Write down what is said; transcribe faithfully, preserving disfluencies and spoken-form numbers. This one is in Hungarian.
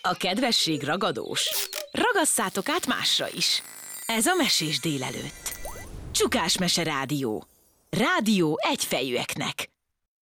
A kedvesség ragadós. Ragasszátok át másra is. Ez a Mesés délelőtt. Csukás Mese Rádió. Rádió egyfejűeknek.